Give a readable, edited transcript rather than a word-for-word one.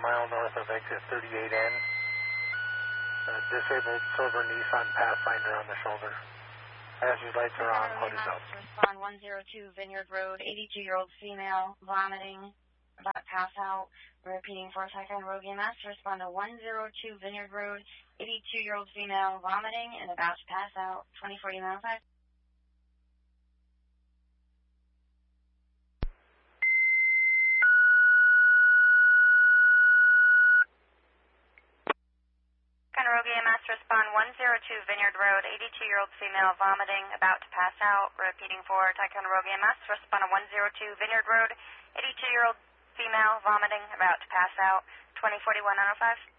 mile north of exit 38N. Disabled silver Nissan Pathfinder on the shoulder. Passenger lights are on, hood is up. Respond 102 Vineyard Road, 82-year-old female, vomiting, about to pass out. Repeating for Ticonderoga EMS. Respond to 102 Vineyard Road, 82-year-old female, vomiting and about to pass out. 2040 miles high. Ticonderoga EMS, respond 102 Vineyard Road, 82-year-old female, vomiting, about to pass out. Repeating for Ticonderoga EMS, respond to 102 Vineyard Road, 82-year-old female, vomiting, about to pass out. 2041 105.